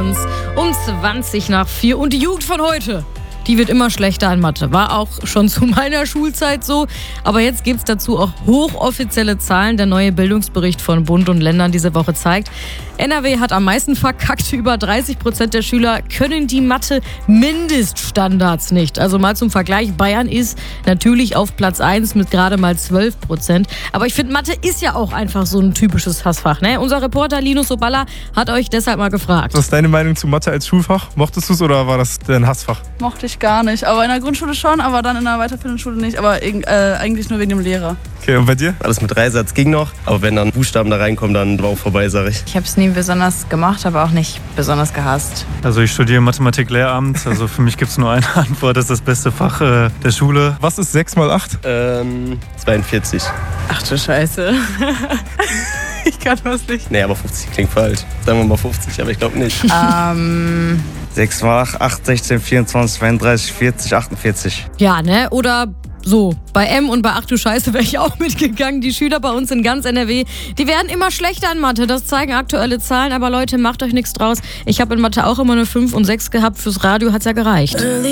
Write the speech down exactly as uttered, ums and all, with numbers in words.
uns um zwanzig nach vier. Und die Jugend von heute, die wird immer schlechter in Mathe. War auch schon zu meiner Schulzeit so. Aber jetzt gibt es dazu auch hochoffizielle Zahlen. Der neue Bildungsbericht von Bund und Ländern diese Woche zeigt, N R W hat am meisten verkackt. Über dreißig Prozent der Schüler können die Mathe-Mindeststandards nicht. Also mal zum Vergleich, Bayern ist natürlich auf Platz eins mit gerade mal zwölf Prozent. Aber ich finde, Mathe ist ja auch einfach so ein typisches Hassfach. Ne? Unser Reporter Linus Soballa hat euch deshalb mal gefragt. Was ist deine Meinung zu Mathe als Schulfach? Mochtest du es oder war das dein Hassfach? Mochte ich gar nicht. Aber in der Grundschule schon, aber dann in der weiterführenden Schule nicht. Aber äh, eigentlich nur wegen dem Lehrer. Okay, und bei dir? Alles mit Dreisatz ging noch, aber wenn dann Buchstaben da reinkommen, dann war auch vorbei, sag ich. Ich habe es nie besonders gemacht, aber auch nicht besonders gehasst. Also ich studiere Mathematik-Lehramt, also für mich gibt es nur eine Antwort, das ist das beste Fach äh, der Schule. Was ist sechs mal acht? Ähm, zweiundvierzig. Ach du Scheiße. Ich kann das nicht. Nee, aber fünfzig klingt falsch. Sagen wir mal fünfzig, aber ich glaube nicht. ähm... sechs mal acht, acht, sechzehn, vierundzwanzig, zweiunddreißig, vierzig, achtundvierzig. Ja, ne? Oder so, bei M und bei Ach du Scheiße wäre ich auch mitgegangen. Die Schüler bei uns in ganz N R W, die werden immer schlechter in Mathe. Das zeigen aktuelle Zahlen. Aber Leute, macht euch nichts draus. Ich habe in Mathe auch immer eine fünf und sechs gehabt. Fürs Radio hat's ja gereicht.